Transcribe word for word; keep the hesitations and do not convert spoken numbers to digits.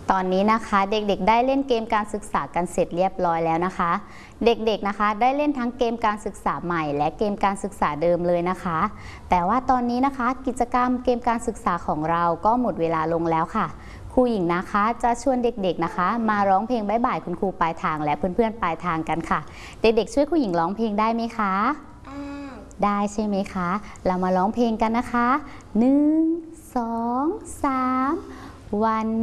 ตอนนี้นะคะเด็กๆได้เล่นเกมการศึกษากันเสร็จเรียบร้อยแล้วนะคะ เด็กๆนะคะได้เล่นทั้งเกมการศึกษาใหม่และเกมการศึกษาเดิมเลยนะคะ แต่ว่าตอนนี้นะคะกิจกรรมเกมการศึกษาของเราก็หมดเวลาลงแล้วค่ะครูหญิงนะคะจะชวนเด็กๆนะคะมาร้องเพลงบ๊ายบายคุณครูปลายทางและเพื่อนๆปลายทางกันค่ะเด็กๆช่วยครูหญิงร้องเพลงได้ไหมคะได้ใช่ไหมคะเรามาร้องเพลงกันนะคะหนึ่ง สอง สามวัน